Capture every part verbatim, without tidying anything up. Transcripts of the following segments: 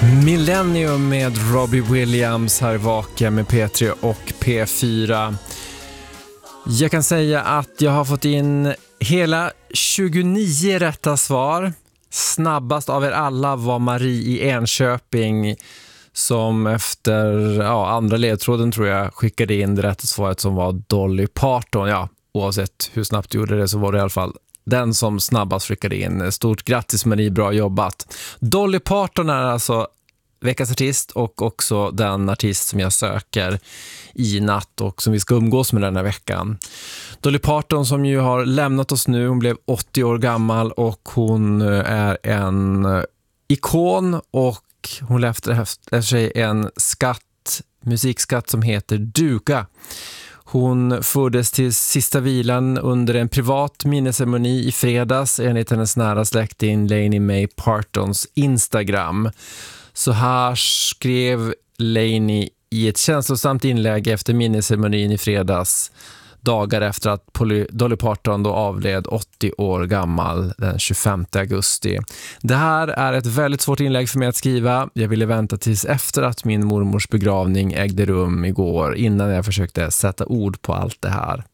Millennium med Robbie Williams här vaken med P tre och P fyra. Jag kan säga att jag har fått in hela tjugonio rätta svar. Snabbast av er alla var Marie i Enköping som efter ja, andra ledtråden tror jag skickade in det rätta svaret som var Dolly Parton. Ja, oavsett hur snabbt du gjorde det så var det i alla fall den som snabbast skickade in. Stort grattis Marie, bra jobbat. Dolly Parton är alltså veckans artist och också den artist som jag söker i natt och som vi ska umgås med den här veckan. Dolly Parton som ju har lämnat oss nu, hon blev åttio år gammal och hon är en ikon och hon lämnade efter sig en skatt, musikskatt som heter duga. Hon fördes till sista vilan under en privat minnesceremoni i fredags enligt hennes nära släkting Lainey May Partons Instagram. Så här skrev Lainey i ett känslosamt inlägg efter minnesceremonin i fredags, dagar efter att Dolly Parton då avled åttio år gammal den tjugofemte augusti. Det här är ett väldigt svårt inlägg för mig att skriva. Jag ville vänta tills efter att min mormors begravning ägde rum igår innan jag försökte sätta ord på allt det här.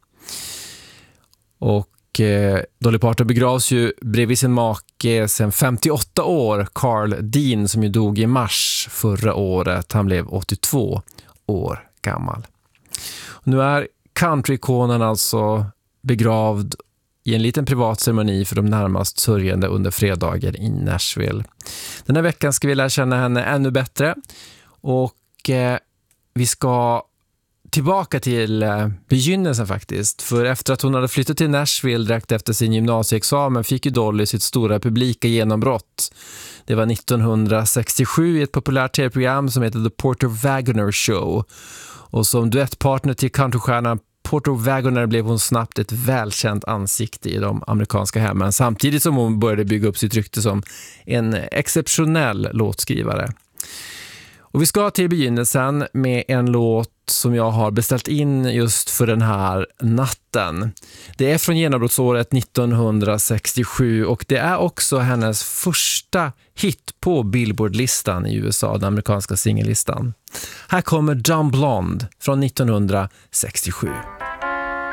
Och eh, Dolly Parton begravs ju bredvid sin make sedan femtioåtta år, Carl Dean, som ju dog i mars förra året. Han blev åttiotvå år gammal. Och nu är countryikonen alltså begravd i en liten privat ceremoni för de närmast sörjande under fredagen i Nashville. Den här veckan ska vi lära känna henne ännu bättre och eh, vi ska tillbaka till eh, begynnelsen faktiskt. För efter att hon hade flyttat till Nashville direkt efter sin gymnasieexamen fick ju Dolly sitt stora publika genombrott. Det var nittonhundrasextiosju i ett populärt tv-program som heter The Porter Wagoner Show. Och som duettpartner till countrystjärnan Porter Wagoner blev hon snabbt ett välkänt ansikte i de amerikanska hemmen, samtidigt som hon började bygga upp sitt rykte som en exceptionell låtskrivare. Och vi ska till begynnelsen med en låt som jag har beställt in just för den här natten. Det är från genombrottsåret nittonhundrasextiosju och det är också hennes första hit på Billboard-listan i U S A, den amerikanska singellistan. Här kommer Dumb Blonde från nittonhundrasextiosju.